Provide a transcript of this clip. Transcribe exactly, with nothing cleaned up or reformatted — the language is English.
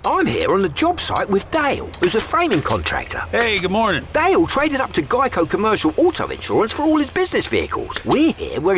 I'm here on the job site with Dale, who's a framing contractor. Hey, good morning. Dale traded up to Geico Commercial Auto Insurance for all his business vehicles. We're here where